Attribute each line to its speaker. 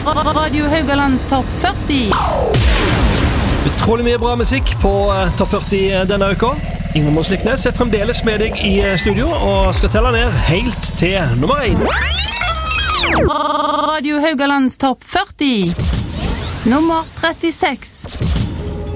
Speaker 1: Radio Haugalands topp 40.
Speaker 2: Utrolig mye bra musikk på topp 40 denne uka. Ingrid Mosliknes fremdeles med deg i studio og skal telle ned helt til nummer 1.
Speaker 1: Radio Haugalands topp 40. Nummer 36.